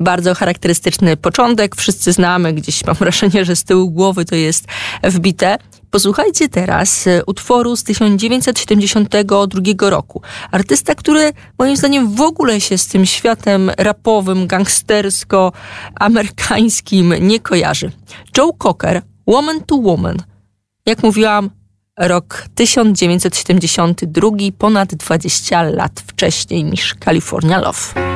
Bardzo charakterystyczny początek, wszyscy znamy, gdzieś mam wrażenie, że z tyłu głowy to jest wbite. Posłuchajcie teraz utworu z 1972 roku. Artysta, który moim zdaniem w ogóle się z tym światem rapowym, gangstersko-amerykańskim nie kojarzy. Joe Cocker, Woman to Woman. Jak mówiłam, rok 1972, ponad 20 lat wcześniej niż California Love.